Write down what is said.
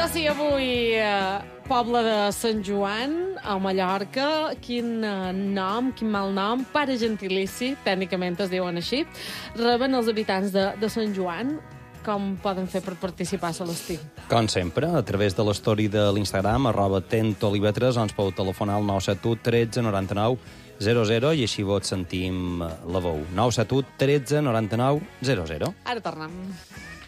Doncs sí, avui, poble de Sant Joan, a Mallorca, quin nom, quin mal nom, pare gentilici, tècnicament es diuen així, reben els habitants de Sant Joan. Com poden fer per participar, Celestí? Com sempre, a través de l'story de l'Instagram, @tentolivetres, ens podeu telefonar al 971 13 99 00 i així vos sentim la veu. 971 13 99 00. Ara tornem.